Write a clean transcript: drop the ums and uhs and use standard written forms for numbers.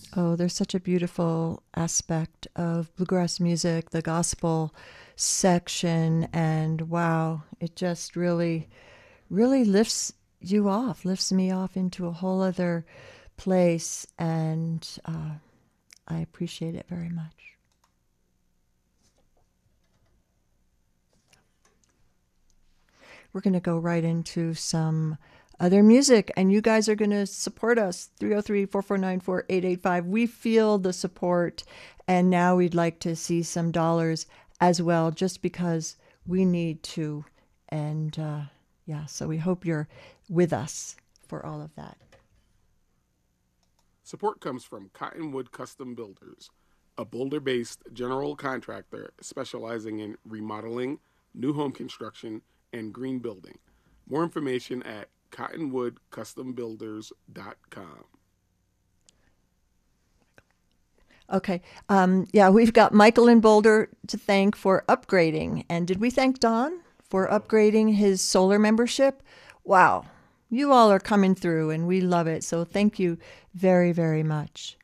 Oh, there's such a beautiful aspect of bluegrass music, the gospel section, and wow, it just really lifts you off, lifts me off into a whole other place, and I appreciate it very much. We're going to go right into some other music, and you guys are going to support us. 303-449-4885. We feel the support, and now we'd like to see some dollars as well, just because we need to. And yeah, so we hope you're with us for all of that. Support comes from Cottonwood Custom Builders, a Boulder based general contractor specializing in remodeling, new home construction, and green building. More information at cottonwoodcustombuilders.com. Okay. Yeah, we've got Michael in Boulder to thank for upgrading. And did we thank Don for upgrading his solar membership? Wow. You all are coming through and we love it. So thank you very, very much.